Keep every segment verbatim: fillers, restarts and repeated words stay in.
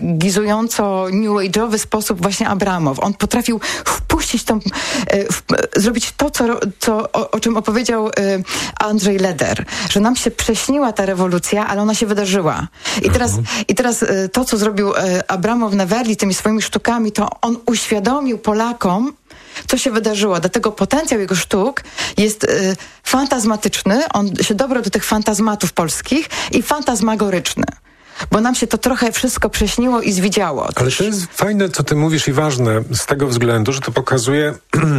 gizująco new age'owy sposób właśnie Abramow. On potrafił wpuścić tą, w, zrobić to, co, co, o, o czym opowiedział y, Andrzej Leder, że nam się prześniła ta rewolucja, ale ona się wydarzyła. I teraz, mhm. i teraz y, to, co zrobił y, Abramow na Werli tymi swoimi sztukami, to on uświadomił Polakom, co się wydarzyło. Dlatego potencjał jego sztuk jest y, fantazmatyczny, on się dobrał do tych fantazmatów polskich i fantazmagoryczny. Bo nam się to trochę wszystko prześniło i zwidziało. Ale to jest fajne, co ty mówisz i ważne z tego względu, że to pokazuje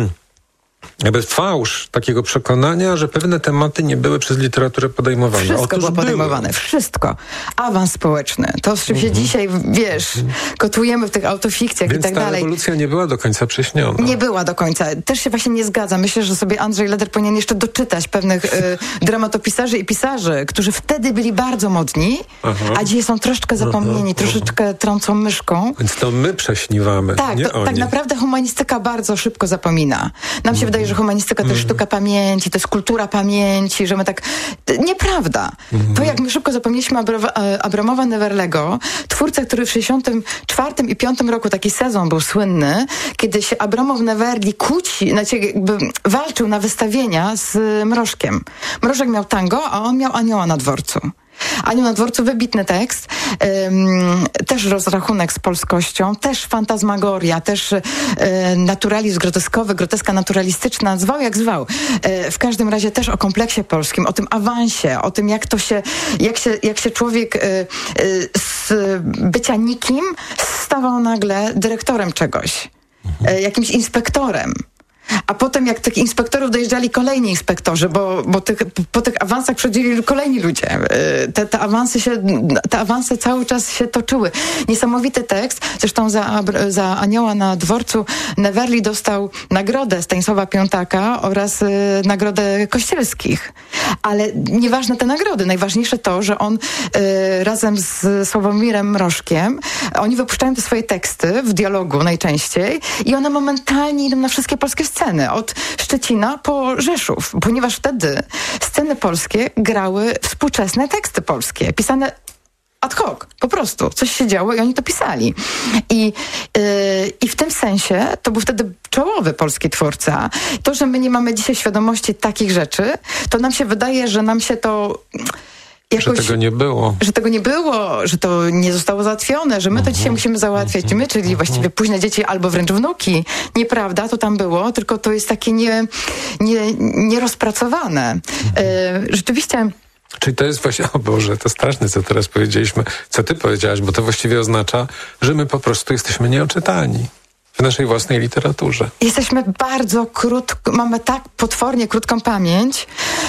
jakby fałsz takiego przekonania, że pewne tematy nie były przez literaturę podejmowane. Wszystko Otóż było podejmowane, były. Wszystko. Awans społeczny. To, z czym się mhm. dzisiaj, wiesz, kotujemy w tych autofikcjach Więc i tak ta dalej. rewolucja nie była do końca prześniona. Nie była do końca. Też się właśnie nie zgadzam. Myślę, że sobie Andrzej Leder powinien jeszcze doczytać pewnych y, dramatopisarzy i pisarzy, którzy wtedy byli bardzo modni, Aha. a dzisiaj są troszeczkę zapomnieni, Aha. troszeczkę trącą myszką. Więc to my prześniwamy, tak, nie to, oni. Tak naprawdę humanistyka bardzo szybko zapomina. Nam się wydaje, że humanistyka to jest sztuka pamięci, to jest kultura pamięci, że my tak... Nieprawda. Mm-hmm. To jak my szybko zapomnieliśmy Abra- Abramowa Neverlego, twórcę, który w sześćdziesiątym czwartym i piątym roku, taki sezon był słynny, kiedy się Abramow Neverli kłóci, znaczy jakby walczył na wystawienia z Mrożkiem. Mrożek miał tango, a on miał Anioła na dworcu. Anioł na dworcu, wybitny tekst, ym, też rozrachunek z polskością, też fantazmagoria, też y, naturalizm groteskowy, groteska naturalistyczna, zwał jak zwał. Y, w każdym razie też o kompleksie polskim, o tym awansie, o tym jak to się, jak się, jak się człowiek y, y, z bycia nikim stawał nagle dyrektorem czegoś, y, jakimś inspektorem. A potem jak tych inspektorów dojeżdżali kolejni inspektorzy, bo, bo tych, po tych awansach przychodzili kolejni ludzie. Te, te, awansy się, te awanse cały czas się toczyły. Niesamowity tekst. Zresztą za, za Anioła na dworcu Neverli dostał nagrodę Stanisława Piątaka oraz y, nagrodę Kościelskich. Ale nieważne te nagrody. Najważniejsze to, że on y, razem z Sławomirem Mrożkiem, oni wypuszczają te swoje teksty w dialogu najczęściej i one momentalnie idą na wszystkie polskie sceny. Od Szczecina po Rzeszów, ponieważ wtedy sceny polskie grały współczesne teksty polskie, pisane ad hoc, po prostu. Coś się działo i oni to pisali. I, yy, i w tym sensie to był wtedy czołowy polski twórca. To, że my nie mamy dzisiaj świadomości takich rzeczy, to nam się wydaje, że nam się to... Jakoś, że tego nie było. Że tego nie było, że to nie zostało załatwione, że my to uh-huh. dzisiaj musimy załatwiać. Uh-huh. My, czyli właściwie późne dzieci albo wręcz wnuki. Nieprawda, to tam było, tylko to jest takie nie, nie, nierozpracowane. Uh-huh. E, rzeczywiście... Czyli to jest właśnie, o Boże, to straszne, co teraz powiedzieliśmy, co ty powiedziałaś, bo to właściwie oznacza, że my po prostu jesteśmy nieoczytani w naszej własnej literaturze. Jesteśmy bardzo krótko, mamy tak potwornie krótką pamięć,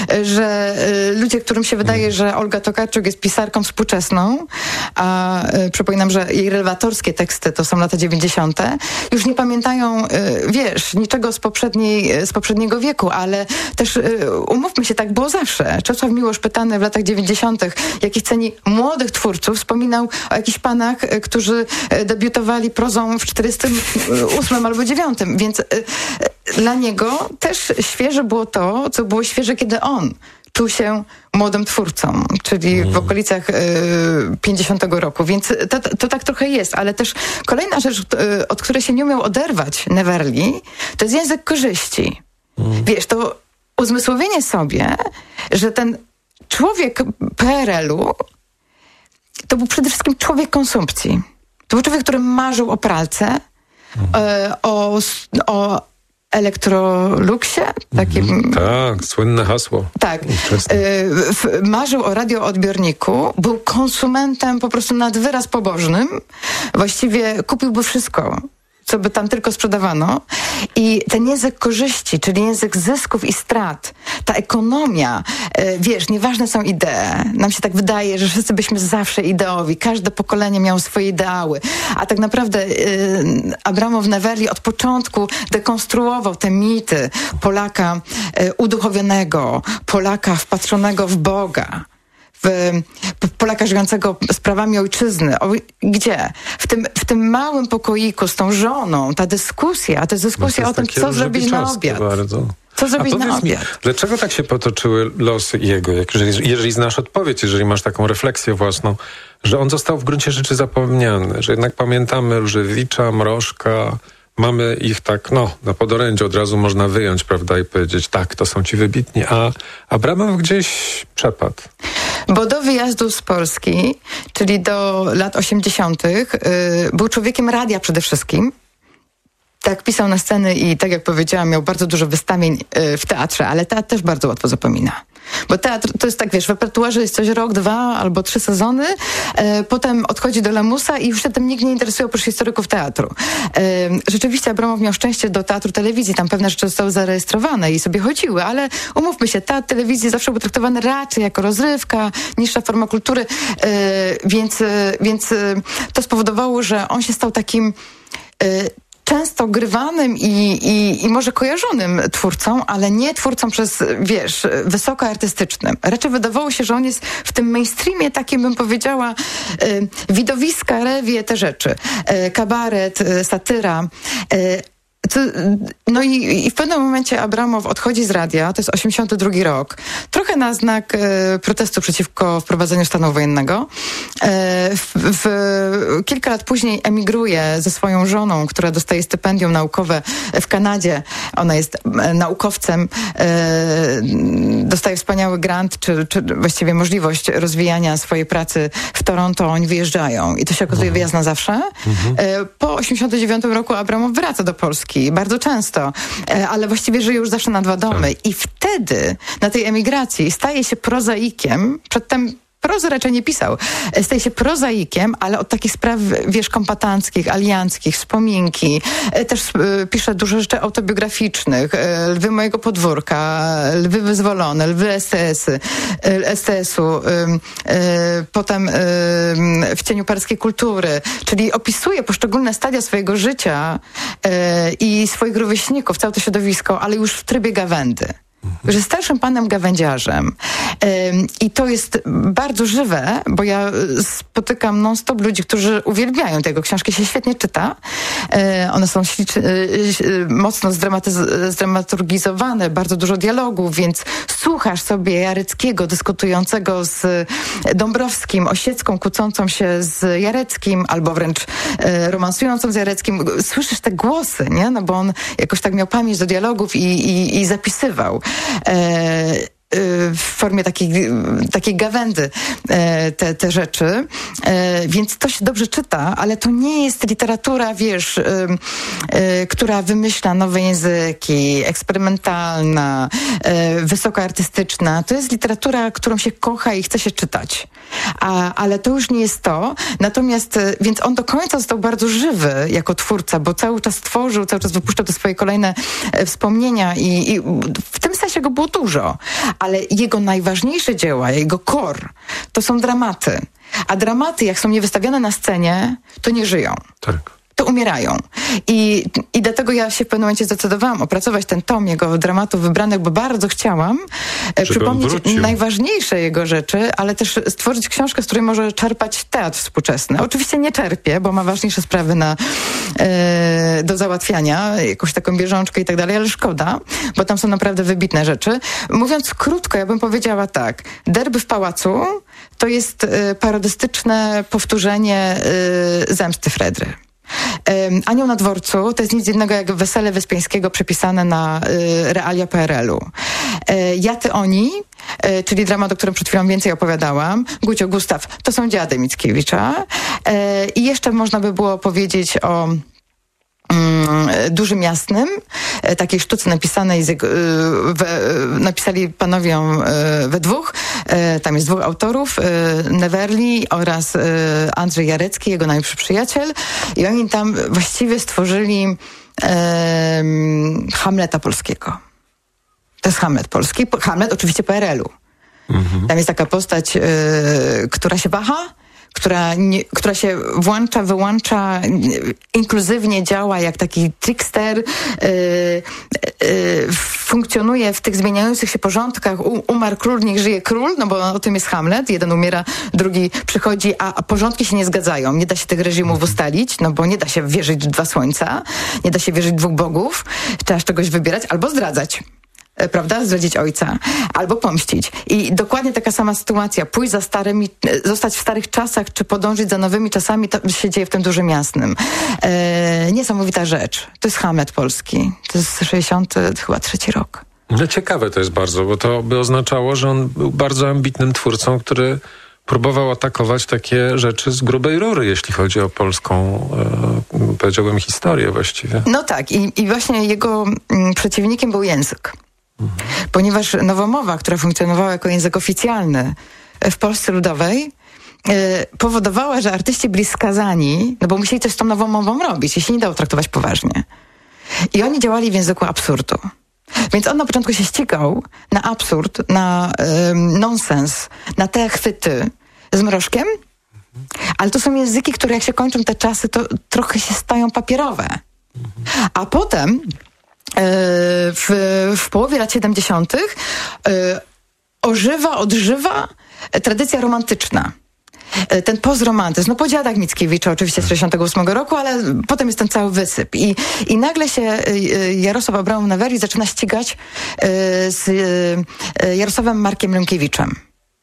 że y, ludzie, którym się wydaje, mm. że Olga Tokarczuk jest pisarką współczesną, a y, przypominam, że jej relatorskie teksty to są lata dziewięćdziesiąte, już nie pamiętają, y, wiesz, niczego z, poprzedniej, z poprzedniego wieku, ale też y, umówmy się, tak było zawsze. Czesław Miłosz pytany w latach dziewięćdziesiątych, jakich ceni młodych twórców, wspominał o jakichś panach, y, którzy y, debiutowali prozą w czterdziestym ósmym albo dziewiątym, więc y, y, dla niego też świeże było to, co było świeże, kiedy on czuł się młodym twórcą, czyli mm. w okolicach y, pięćdziesiątego roku, więc to, to tak trochę jest, ale też kolejna rzecz, y, od której się nie umiał oderwać Neverli, to jest język korzyści. Mm. Wiesz, to uzmysłowienie sobie, że ten człowiek P R L-u to był przede wszystkim człowiek konsumpcji. To był człowiek, który marzył o pralce, Mhm. O, o Electroluxie. Takie, mhm, tak, słynne hasło. Tak. Y, marzył o radioodbiorniku, był konsumentem po prostu nad wyraz pobożnym. Właściwie kupiłby wszystko, co by tam tylko sprzedawano. I ten język korzyści, czyli język zysków i strat, ta ekonomia, yy, wiesz, nieważne są idee. Nam się tak wydaje, że wszyscy byśmy zawsze ideowi. Każde pokolenie miało swoje ideały. A tak naprawdę yy, Abramow Neverli od początku dekonstruował te mity Polaka yy, uduchowionego, Polaka wpatrzonego w Boga. W Polaka żyjącego sprawami ojczyzny. O, gdzie? W tym, w tym małym pokoiku z tą żoną, ta dyskusja, to jest dyskusja no to o tym, co zrobić na obiad. Bardzo. Co zrobić na obiad? Mi, dlaczego tak się potoczyły losy jego? Jak, jeżeli, jeżeli znasz odpowiedź, jeżeli masz taką refleksję własną, że on został w gruncie rzeczy zapomniany, że jednak pamiętamy Różewicza, Mrożka, mamy ich tak, no, na podorędziu od razu można wyjąć, prawda, i powiedzieć, tak, to są ci wybitni, a Abramow gdzieś przepadł. Bo do wyjazdu z Polski, czyli do lat osiemdziesiątych, yy, był człowiekiem radia przede wszystkim. Tak, pisał na sceny i tak jak powiedziałam, miał bardzo dużo wystawień yy, w teatrze, ale teatr też bardzo łatwo zapomina. Bo teatr to jest tak, wiesz, w repertuarze jest coś rok, dwa albo trzy sezony, e, potem odchodzi do lamusa i już się tym nikt nie interesuje oprócz historyków teatru. E, rzeczywiście Abramow miał szczęście do teatru telewizji, tam pewne rzeczy zostały zarejestrowane i sobie chodziły, ale umówmy się, teatr telewizji zawsze był traktowany raczej jako rozrywka, niższa forma kultury, e, więc, e, więc e, to spowodowało, że on się stał takim e, często grywanym i, i, i może kojarzonym twórcą, ale nie twórcą przez, wiesz, wysoko artystycznym. Raczej wydawało się, że on jest w tym mainstreamie takim, bym powiedziała, y, widowiska, rewie, te rzeczy. Y, kabaret, y, satyra. Y, To, no i, i w pewnym momencie Abramow odchodzi z radia, to jest osiemdziesiąty drugi rok, trochę na znak e, protestu przeciwko wprowadzeniu stanu wojennego. E, w, w, kilka lat później emigruje ze swoją żoną, która dostaje stypendium naukowe w Kanadzie. Ona jest e, naukowcem, e, dostaje wspaniały grant, czy, czy właściwie możliwość rozwijania swojej pracy w Toronto. Oni wyjeżdżają i to się okazuje wyjazd na zawsze. Mhm. E, po osiemdziesiątym dziewiątym roku Abramow wraca do Polski. Bardzo często, ale właściwie żyje już zawsze na dwa domy. I wtedy na tej emigracji staje się prozaikiem, przedtem prozy raczej nie pisał. Staje się prozaikiem, ale od takich spraw, wiesz, kombatanckich, alianckich, wspominki. Też y, pisze dużo rzeczy autobiograficznych. Y, Lwy mojego podwórka, Lwy wyzwolone, Lwy S T S-y, y, S T S-u. Y, y, potem y, w cieniu paryskiej kultury. Czyli opisuje poszczególne stadia swojego życia y, i swoich rówieśników, całe to środowisko, ale już w trybie gawędy. Że starszym panem gawędziarzem. Ym, I to jest bardzo żywe, bo ja spotykam non-stop ludzi, którzy uwielbiają tego. Książki się świetnie czyta. Yy, one są ślicz, yy, mocno zdramatyz- zdramaturgizowane, bardzo dużo dialogów, więc słuchasz sobie Jareckiego dyskutującego z Dąbrowskim, Osiecką kłócącą się z Jareckim, albo wręcz yy, romansującą z Jareckim. Słyszysz te głosy, nie? No bo on jakoś tak miał pamięć do dialogów i, i, i zapisywał. E, w formie takiej, takiej gawędy te, te rzeczy. Więc to się dobrze czyta, ale to nie jest literatura, wiesz, która wymyśla nowe języki, eksperymentalna, wysokoartystyczna. To jest literatura, którą się kocha i chce się czytać. A, ale to już nie jest to. Natomiast, więc on do końca został bardzo żywy jako twórca, bo cały czas tworzył, cały czas wypuszczał te swoje kolejne wspomnienia i, i w tym sensie go było dużo. Ale jego najważniejsze dzieła, jego core, to są dramaty. A dramaty, jak są niewystawiane na scenie, to nie żyją. Tak. To umierają. I, I dlatego ja się w pewnym momencie zdecydowałam opracować ten tom jego dramatów wybranych, bo bardzo chciałam Żeby przypomnieć najważniejsze jego rzeczy, ale też stworzyć książkę, z której może czerpać teatr współczesny. Oczywiście nie czerpie, bo ma ważniejsze sprawy na, e, do załatwiania, jakąś taką bieżączkę i tak dalej, ale szkoda, bo tam są naprawdę wybitne rzeczy. Mówiąc krótko, ja bym powiedziała tak. Derby w pałacu to jest e, parodystyczne powtórzenie e, Zemsty Fredry. Um, Anioł na dworcu to jest nic innego jak Wesele Wyspiańskiego przepisane na y, realia P R L-u. Y, ja, ty, oni, y, czyli dramat, o którym przed chwilą więcej opowiadałam, Gucio, Gustaw, to są dziady Mickiewicza. Y, I jeszcze można by było powiedzieć o Dużym Jasnym, takiej sztuce napisanej, z, we, napisali panowie ją we dwóch, tam jest dwóch autorów, Neverly oraz Andrzej Jarecki, jego najlepszy przyjaciel, i oni tam właściwie stworzyli um, Hamleta polskiego. To jest Hamlet polski, Hamlet oczywiście P R L-u. Mhm. Tam jest taka postać, y, która się waha, która, nie, która się włącza, wyłącza, inkluzywnie działa jak taki trickster, yy, yy, funkcjonuje w tych zmieniających się porządkach. U, umarł król, niech żyje król, no bo o tym jest Hamlet. Jeden umiera, drugi przychodzi, a, a porządki się nie zgadzają. Nie da się tych reżimów ustalić, no bo nie da się wierzyć w dwa słońca, nie da się wierzyć w dwóch bogów, trzeba z czegoś wybierać albo zdradzać. prawda, zdradzić ojca, albo pomścić. I dokładnie taka sama sytuacja, pójść za starymi, zostać w starych czasach, czy podążyć za nowymi czasami, to się dzieje w tym Dużym Jasnym. E, niesamowita rzecz. To jest Hamlet polski. To jest sześćdziesiąty chyba trzeci rok. No ciekawe to jest bardzo, bo to by oznaczało, że on był bardzo ambitnym twórcą, który próbował atakować takie rzeczy z grubej rury, jeśli chodzi o polską, e, powiedziałbym, historię właściwie. No tak, i, i właśnie jego m, przeciwnikiem był język. Mhm. Ponieważ nowomowa, która funkcjonowała jako język oficjalny w Polsce Ludowej, e, powodowała, że artyści byli skazani, no bo musieli coś z tą nowomową robić, jeśli nie dało traktować poważnie. I oni działali w języku absurdu. Więc on na początku się ścigał na absurd, na um, nonsens, na te chwyty z mrożkiem, ale to są języki, które jak się kończą te czasy, to trochę się stają papierowe. A potem e, w, w połowie lat siedemdziesiątych e, ożywa, odżywa tradycja romantyczna. Ten pozromantyzm, no po dziadach Mickiewicza oczywiście z sześćdziesiątego ósmego roku, ale potem jest ten cały wysyp. I, i nagle się Jarosław Abramow-Newerli zaczyna ścigać z Jarosławem Markiem Rymkiewiczem.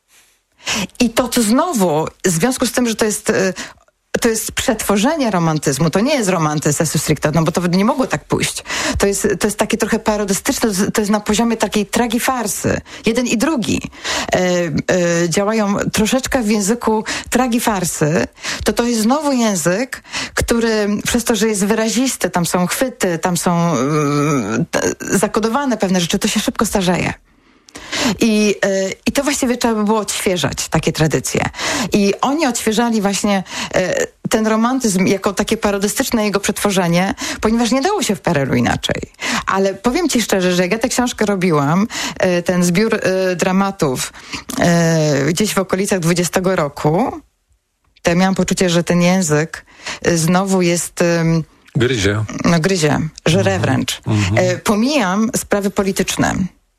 I to, to znowu, w związku z tym, że to jest... To jest przetworzenie romantyzmu. To nie jest romantyzm sensu stricto, no bo to nie mogło tak pójść. To jest, to jest takie trochę parodystyczne, to jest na poziomie takiej tragifarsy. Jeden i drugi e, e, działają troszeczkę w języku tragifarsy. To to jest znowu język, który przez to, że jest wyrazisty, tam są chwyty, tam są e, zakodowane pewne rzeczy, to się szybko starzeje. I, y, I to właściwie trzeba by było odświeżać, takie tradycje. I oni odświeżali właśnie y, ten romantyzm jako takie parodystyczne jego przetworzenie, ponieważ nie dało się w P R L u inaczej. Ale powiem ci szczerze, że jak ja tę książkę robiłam, y, ten zbiór y, dramatów y, gdzieś w okolicach dwudziestego roku, to ja miałam poczucie, że ten język y, znowu jest... Y, gryzie. No gryzie, żre wręcz. Mm-hmm. Y, pomijam sprawy polityczne.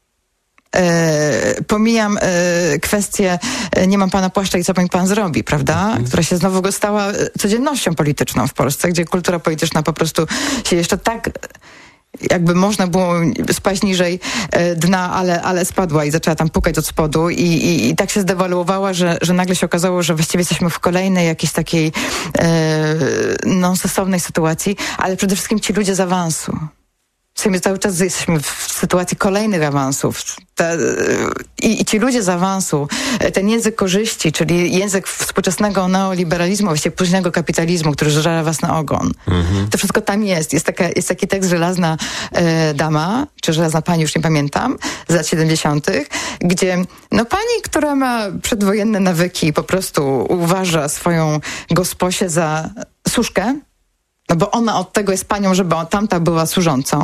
E, pomijam e, kwestię e, nie mam pana płaszcza i co mi pan zrobi, prawda? Mm. Która się znowu stała codziennością polityczną w Polsce, gdzie kultura polityczna po prostu się jeszcze tak jakby można było spaść niżej e, dna, ale, ale spadła i zaczęła tam pukać od spodu i, i, i tak się zdewaluowała, że, że nagle się okazało, że właściwie jesteśmy w kolejnej jakiejś takiej e, nonsensownej sytuacji, ale przede wszystkim ci ludzie z awansu. My cały czas jesteśmy w sytuacji kolejnych awansów. Te, i, I ci ludzie z awansu, ten język korzyści, czyli język współczesnego neoliberalizmu, właściwie późnego kapitalizmu, który żera własny ogon. Mhm. To wszystko tam jest. Jest, taka, jest taki tekst Żelazna e, dama, czy Żelazna pani, już nie pamiętam, z lat siedemdziesiątych, gdzie no pani, która ma przedwojenne nawyki, po prostu uważa swoją gosposię za służkę, no bo ona od tego jest panią, żeby tamta była służącą.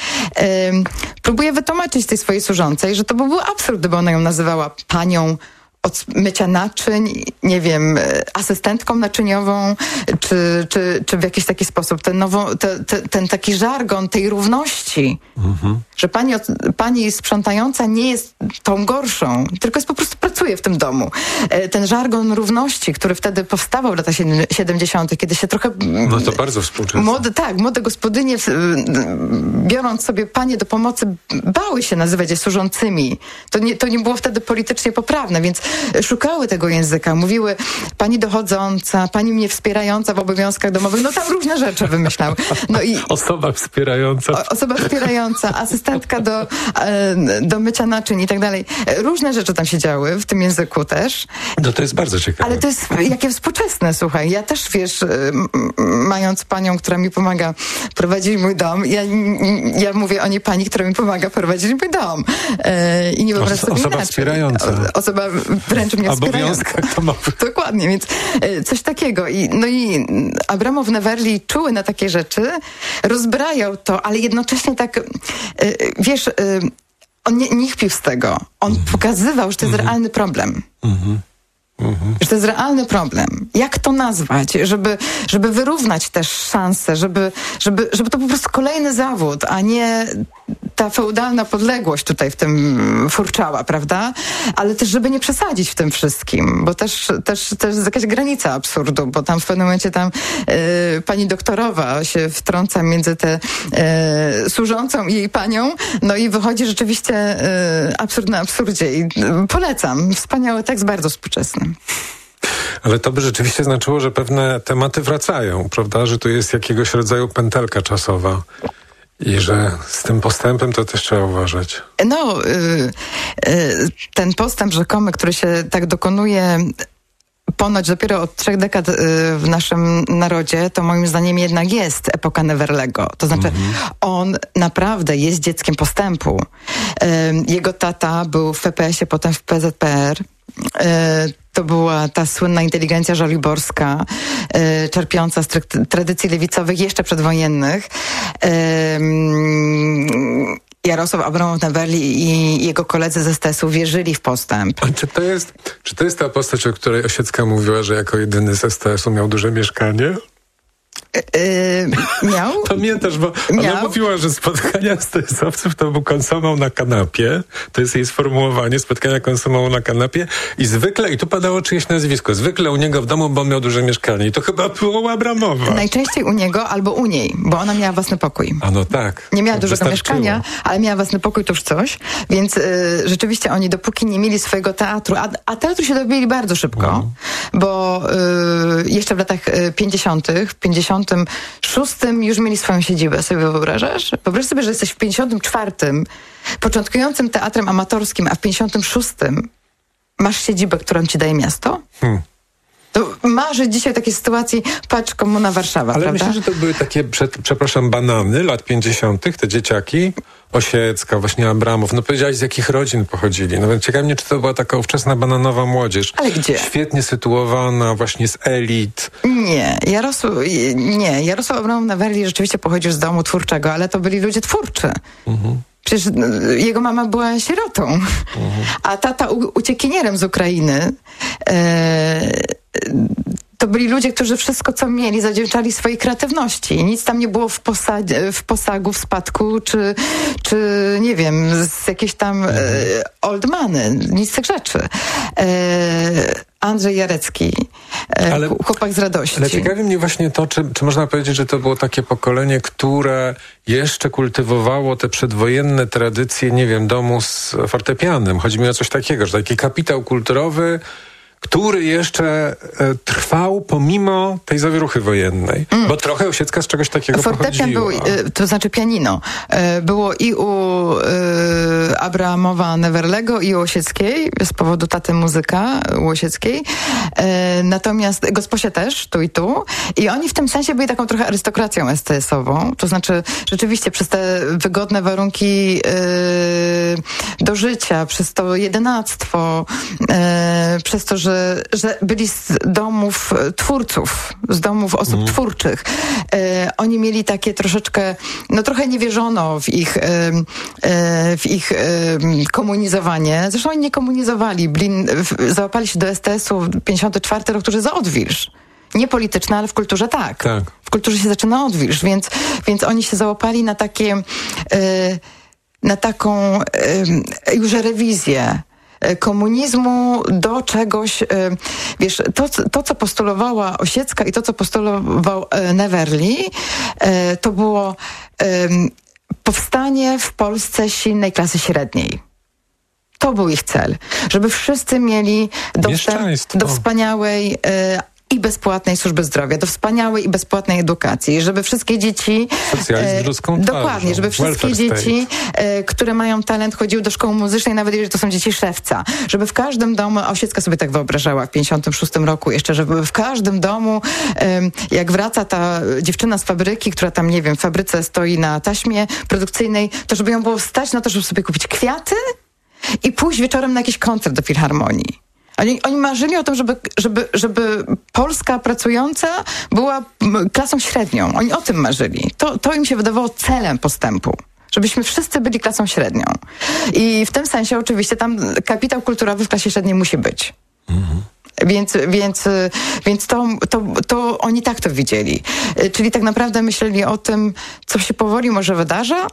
Ym, próbuje wytłumaczyć tej swojej służącej, że to by był absurd, gdyby ona ją nazywała panią od mycia naczyń, nie wiem, asystentką naczyniową, czy, czy, czy w jakiś taki sposób. Ten, nowo, te, te, ten taki żargon tej równości, mhm. że pani, pani sprzątająca nie jest tą gorszą, tylko jest po prostu pracuje w tym domu. Ten żargon równości, który wtedy powstawał w latach siedemdziesiątych, kiedy się trochę... No to bardzo współczesne. Młode, tak, młode gospodynie, biorąc sobie panie do pomocy, bały się nazywać je służącymi. To nie, to nie było wtedy politycznie poprawne, więc szukały tego języka. Mówiły pani dochodząca, pani mnie wspierająca w obowiązkach domowych. No tam różne rzeczy wymyślał. No i osoba wspierająca. O, osoba wspierająca, asystentka do, e, do mycia naczyń i tak dalej. Różne rzeczy tam się działy, w tym języku też. No to jest bardzo ciekawe. Ale to jest jakie współczesne, słuchaj. Ja też, wiesz, m- mając panią, która mi pomaga prowadzić mój dom, ja, ja mówię o niej pani, która mi pomaga prowadzić mój dom. E, I nie wyobrażam sobie Osoba inaczej. wspierająca. O, osoba wręcz mnie wspierająca. To ma... Dokładnie, więc e, coś takiego. I, no i Abramow-Newerli czuły na takie rzeczy, rozbrajał to, ale jednocześnie tak, e, wiesz, e, on nie, nie kpił z tego. On mm-hmm. pokazywał, że to jest mm-hmm. realny problem. Mm-hmm. Mhm. Że to jest realny problem. Jak to nazwać? Żeby, żeby wyrównać też szanse, żeby, żeby, żeby to po prostu kolejny zawód, a nie ta feudalna podległość tutaj w tym furczała, prawda? Ale też, żeby nie przesadzić w tym wszystkim, bo też, też, też jest jakaś granica absurdu, bo tam w pewnym momencie tam e, pani doktorowa się wtrąca między tę e, służącą i jej panią, no i wychodzi rzeczywiście e, absurd na absurdzie i e, polecam. Wspaniały tekst, bardzo współczesny. Ale to by rzeczywiście znaczyło, że pewne tematy wracają, prawda? Że tu jest jakiegoś rodzaju pętelka czasowa i że z tym postępem to też trzeba uważać. No, y, y, ten postęp rzekomy, który się tak dokonuje ponoć dopiero od trzech dekad y, w naszym narodzie, to moim zdaniem jednak jest epoka Neverlego. To znaczy, mhm. on naprawdę jest dzieckiem postępu. Y, jego tata był w P P S-ie, potem w P Z P R. Y, To była ta słynna inteligencja żoliborska, y, czerpiąca z tra- tradycji lewicowych jeszcze przedwojennych. Y, Jarosław Abramow-Newerli i jego koledzy z S T S-u wierzyli w postęp. A czy to jest, czy to jest ta postać, o której Osiecka mówiła, że jako jedyny z S T S-u miał duże mieszkanie? Yy, miał? Pamiętasz, bo ona miał? mówiła, że spotkania z S T S-owców to był konsumał na kanapie. To jest jej sformułowanie, spotkania konsumał na kanapie. I zwykle, i tu padało czyjeś nazwisko, zwykle u niego w domu, bo on miał duże mieszkanie. I to chyba było u Abramowa. Najczęściej u niego albo u niej, bo ona miała własny pokój. A no tak. Nie miała dużego mieszkania, ale miała własny pokój, to już coś. Więc y, rzeczywiście oni dopóki nie mieli swojego teatru, a, a teatru się dobili bardzo szybko, mm. bo y, jeszcze w latach pięćdziesiątych, w pięćdziesiątym szóstym już mieli swoją siedzibę, sobie wyobrażasz? Wyobraź sobie, że jesteś w pięćdziesiątym czwartym początkującym teatrem amatorskim, a w pięćdziesiątym szóstym masz siedzibę, którą ci daje miasto? Hmm. To marzy dzisiaj takiej sytuacji, patrz, Komuna Warszawa, ale prawda? myślę, że to były takie, przed, przepraszam, banany lat pięćdziesiątych, te dzieciaki, Osiecka, właśnie Abramow. No powiedziałaś, z jakich rodzin pochodzili. No więc ciekawe mnie, czy to była taka ówczesna bananowa młodzież. Ale gdzie? Świetnie sytuowana, właśnie z elit. Nie, Jarosław, nie, Jarosław Abramow-Newerli rzeczywiście pochodził z domu twórczego, ale to byli ludzie twórczy. Mhm. Przecież jego mama była sierotą, mhm. a tata u, uciekinierem z Ukrainy. E, to byli ludzie, którzy wszystko, co mieli, zawdzięczali swojej kreatywności. Nic tam nie było w, posadzie, w posagu, w spadku, czy, czy nie wiem, z jakiejś tam e, oldmany. Nic z tych rzeczy. E, Andrzej Jarecki, e, ale, chłopak z radości. Ale ciekawi mnie właśnie to, czy, czy można powiedzieć, że to było takie pokolenie, które jeszcze kultywowało te przedwojenne tradycje, nie wiem, domu z fortepianem. Chodzi mi o coś takiego, że taki kapitał kulturowy, który jeszcze e, trwał pomimo tej zawieruchy wojennej. Mm. Bo trochę Osiecka z czegoś takiego Fortepian pochodziła. był, e, to znaczy pianino. E, było i u e, Abramowa-Newerlego, i u Osieckiej, z powodu taty muzyka u Osieckiej. E, natomiast Gosposie też, tu i tu. I oni w tym sensie byli taką trochę arystokracją S T S-ową. To znaczy rzeczywiście przez te wygodne warunki e, do życia, przez to jedenactwo, e, przez to, że że byli z domów twórców, z domów osób mm. twórczych. E, oni mieli takie troszeczkę, no trochę nie wierzono w ich, e, e, w ich e, komunizowanie. Zresztą oni nie komunizowali. Blin, w, załapali się do S T S-u pięćdziesiąty czwarty rok, który za odwilż. Nie polityczna, ale w kulturze tak. tak. W kulturze się zaczyna odwilż, więc, więc oni się załapali na takie, e, na taką e, już rewizję komunizmu do czegoś, wiesz, to, to co postulowała Osiecka i to, co postulował Neverli, to było powstanie w Polsce silnej klasy średniej. To był ich cel, żeby wszyscy mieli dostęp do wspaniałej i bezpłatnej służby zdrowia, do wspaniałej i bezpłatnej edukacji, żeby wszystkie dzieci... Socjalizm z ludzką twarzą. Dokładnie, żeby wszystkie dzieci, e, które mają talent, chodziły do szkoły muzycznej, nawet jeżeli to są dzieci szewca. Żeby w każdym domu, Osiecka sobie tak wyobrażała w pięćdziesiątym szóstym roku jeszcze, żeby w każdym domu, e, jak wraca ta dziewczyna z fabryki, która tam, nie wiem, w fabryce stoi na taśmie produkcyjnej, to żeby ją było stać na to, żeby sobie kupić kwiaty i pójść wieczorem na jakiś koncert do filharmonii. Oni, oni marzyli o tym, żeby, żeby, żeby Polska pracująca była klasą średnią. Oni o tym marzyli. To, to im się wydawało celem postępu. Żebyśmy wszyscy byli klasą średnią. I w tym sensie oczywiście tam kapitał kulturowy w klasie średniej musi być. Mhm. Więc, więc, więc to, to, to oni tak to widzieli. Czyli tak naprawdę myśleli o tym, co się powoli może wydarza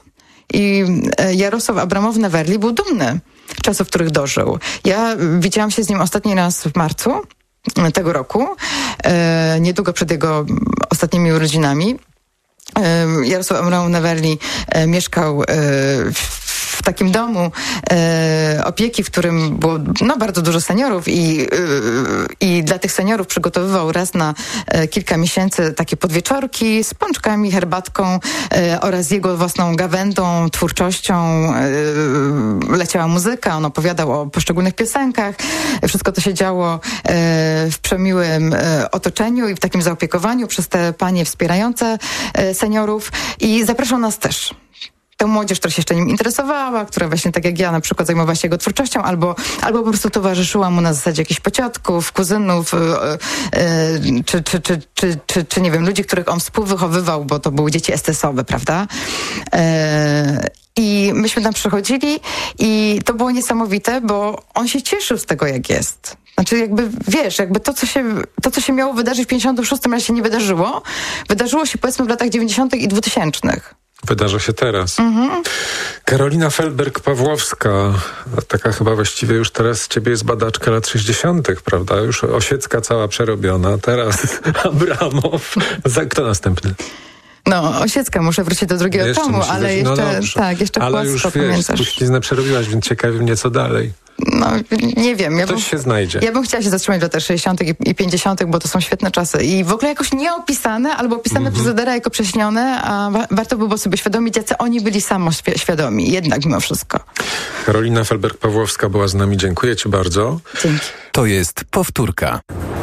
I Jarosław Abramow-Newerli był dumny z czasów, w których dożył. Ja widziałam się z nim ostatni raz w marcu tego roku, niedługo przed jego ostatnimi urodzinami. Jarosław Abramow-Newerli mieszkał w takim domu e, opieki, w którym było no, bardzo dużo seniorów i, e, i dla tych seniorów przygotowywał raz na e, kilka miesięcy takie podwieczorki z pączkami, herbatką e, oraz jego własną gawędą, twórczością. E, leciała muzyka, on opowiadał o poszczególnych piosenkach. Wszystko to się działo e, w przemiłym e, otoczeniu i w takim zaopiekowaniu przez te panie wspierające e, seniorów i zapraszał nas też. Tę młodzież, która się jeszcze nim interesowała, która właśnie tak jak ja na przykład zajmowała się jego twórczością, albo, albo po prostu towarzyszyła mu na zasadzie jakichś pociotków, kuzynów, yy, yy, czy, czy, czy, czy, czy, czy nie wiem, ludzi, których on współwychowywał, bo to były dzieci es te es owe, prawda? Yy, I myśmy tam przychodzili i to było niesamowite, bo on się cieszył z tego, jak jest. Znaczy jakby, wiesz, jakby to, co się, to, co się miało wydarzyć w pięćdziesiątym szóstym ale się nie wydarzyło, wydarzyło się powiedzmy w latach dziewięćdziesiątych i dwutysięcznych. Wydarza się teraz. Mhm. Karolina Felberg-Pawłowska, taka chyba właściwie już teraz ciebie jest badaczka lat sześćdziesiątych, prawda? Już Osiecka cała przerobiona, teraz Abramow. Kto następny? No, Osiecka, muszę wrócić do drugiego jeszcze tomu, ale jeszcze, no tak, jeszcze ale już wiesz, pamiętasz. spuściznę przerobiłaś, więc ciekawi mnie, co dalej. No, nie wiem. Ja Coś bym, się znajdzie. Ja bym chciała się zatrzymać w latach sześćdziesiątych i pięćdziesiątych, bo to są świetne czasy. I w ogóle jakoś nieopisane, albo opisane mm-hmm. przez Zedera jako prześnione, a wa- warto by było sobie świadomić, jacy oni byli samoświadomi, jednak mimo wszystko. Karolina Felberg-Pawłowska była z nami. Dziękuję ci bardzo. Dzięki. To jest powtórka.